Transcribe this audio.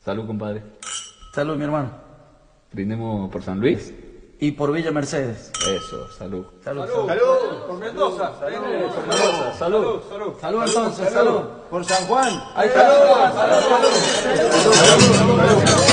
Salud, compadre. Salud, mi hermano. Brindemos por San Luis. Y por Villa Mercedes. Eso, salud. Salud. Salud, por Mendoza. Salud. Salud entonces, salud. Por San Juan. Ahí está. Salud.